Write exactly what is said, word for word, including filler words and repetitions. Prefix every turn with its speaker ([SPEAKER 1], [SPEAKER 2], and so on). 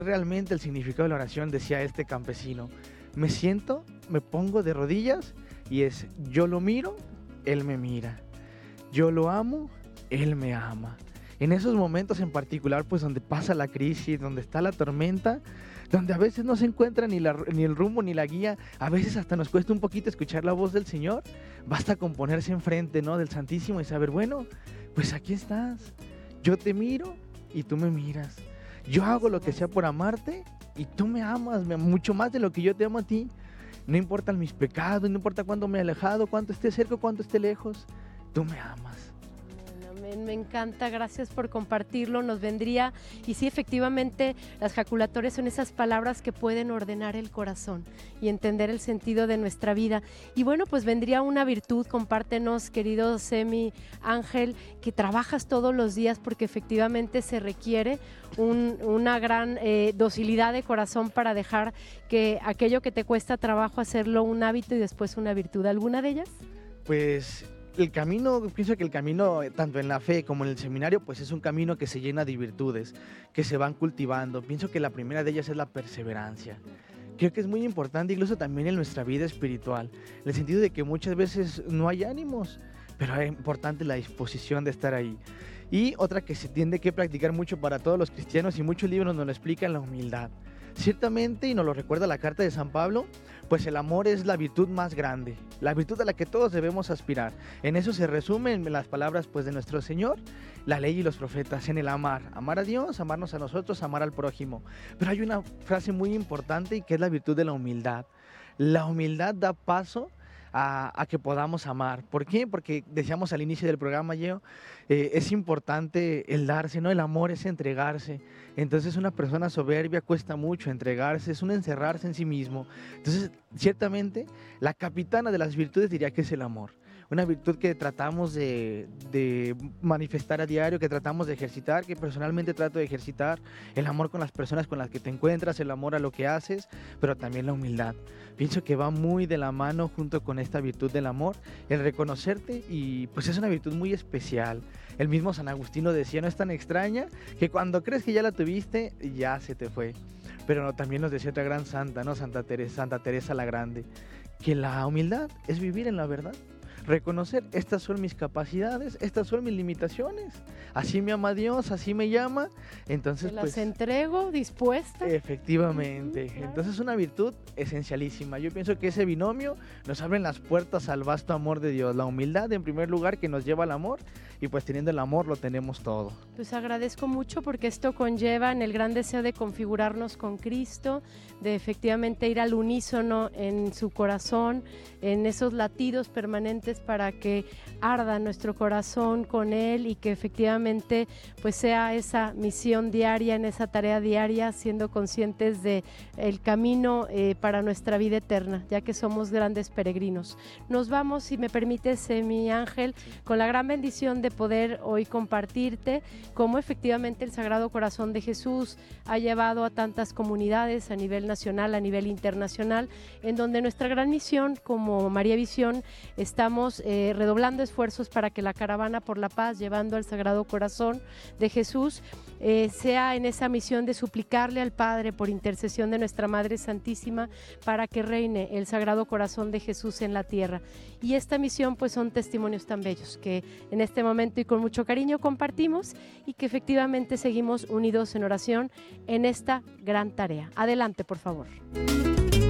[SPEAKER 1] realmente el significado de la oración, decía este campesino. Me siento, me pongo de rodillas y es, yo lo miro, él me mira. Yo lo amo, él me ama. En esos momentos en particular, pues donde pasa la crisis, donde está la tormenta, donde a veces no se encuentra ni, la, ni el rumbo ni la guía, a veces hasta nos cuesta un poquito escuchar la voz del Señor, basta con ponerse enfrente, ¿no?, del Santísimo y saber, bueno, pues aquí estás, yo te miro y tú me miras, yo hago lo que sea por amarte y tú me amas, me- mucho más de lo que yo te amo a ti. No importan mis pecados, no importa cuánto me he alejado, cuánto esté cerca o cuánto esté lejos, tú me amas.
[SPEAKER 2] Amén, me encanta, gracias por compartirlo, nos vendría, y sí, efectivamente, las jaculatorias son esas palabras que pueden ordenar el corazón y entender el sentido de nuestra vida. Y bueno, pues vendría una virtud, compártenos, querido Semi Ángel, que trabajas todos los días porque efectivamente se requiere un, una gran eh, docilidad de corazón para dejar que aquello que te cuesta trabajo hacerlo un hábito y después una virtud. ¿Alguna de ellas?
[SPEAKER 1] Pues el camino, pienso que el camino, eh, tanto en la fe como en el seminario, pues es un camino que se llena de virtudes, que se van cultivando. Pienso que la primera de ellas es la perseverancia. Creo que es muy importante, incluso también en nuestra vida espiritual, en el sentido de que muchas veces no hay ánimos, pero es importante la disposición de estar ahí. Y otra que se tiene que practicar mucho para todos los cristianos, y muchos libros nos lo explican, la humildad. Ciertamente, y nos lo recuerda la carta de San Pablo, pues el amor es la virtud más grande, la virtud a la que todos debemos aspirar. En eso se resumen las palabras, pues, de nuestro Señor, la ley y los profetas, en el amar, amar a Dios, amarnos a nosotros, amar al prójimo. Pero hay una frase muy importante y que es la virtud de la humildad. La humildad da paso a, a que podamos amar. ¿Por qué? Porque decíamos al inicio del programa, Yeo, eh, es importante el darse, ¿no? El amor es entregarse. Entonces una persona soberbia cuesta mucho entregarse, es un encerrarse en sí mismo. Entonces, ciertamente, la capitana de las virtudes diría que es el amor. Una virtud que tratamos de, de manifestar a diario, que tratamos de ejercitar, que personalmente trato de ejercitar, el amor con las personas con las que te encuentras, el amor a lo que haces, pero también la humildad. Pienso que va muy de la mano junto con esta virtud del amor, el reconocerte, y pues es una virtud muy especial. El mismo San Agustino decía, no es tan extraña que cuando crees que ya la tuviste, ya se te fue. Pero no, también nos decía otra gran santa, ¿no? Santa Teresa, Santa Teresa la Grande, que la humildad es vivir en la verdad. Reconocer, estas son mis capacidades, estas son mis limitaciones. Así me ama Dios, así me llama. Entonces,
[SPEAKER 2] Te las
[SPEAKER 1] pues,
[SPEAKER 2] entrego dispuesta.
[SPEAKER 1] efectivamente.
[SPEAKER 2] Ujú, claro.
[SPEAKER 1] Entonces, una virtud esencialísima. Yo pienso que ese binomio nos abre las puertas al vasto amor de Dios. La humildad, en primer lugar, que nos lleva al amor. Y pues teniendo el amor lo tenemos todo.
[SPEAKER 2] Pues agradezco mucho porque esto conlleva en el gran deseo de configurarnos con Cristo, de efectivamente ir al unísono en su corazón, en esos latidos permanentes para que arda nuestro corazón con Él y que efectivamente pues sea esa misión diaria, en esa tarea diaria, siendo conscientes de el camino eh, para nuestra vida eterna, ya que somos grandes peregrinos. Nos vamos, si me permites, eh, mi Ángel, con la gran bendición de poder hoy compartirte cómo efectivamente el Sagrado Corazón de Jesús ha llevado a tantas comunidades a nivel nacional, a nivel internacional, en donde nuestra gran misión como María Visión estamos eh, redoblando esfuerzos para que la caravana por la paz, llevando al Sagrado Corazón de Jesús, eh, sea en esa misión de suplicarle al Padre por intercesión de nuestra Madre Santísima para que reine el Sagrado Corazón de Jesús en la tierra. Y esta misión pues son testimonios tan bellos que en este momento y con mucho cariño compartimos y que efectivamente seguimos unidos en oración en esta gran tarea. Adelante, por favor.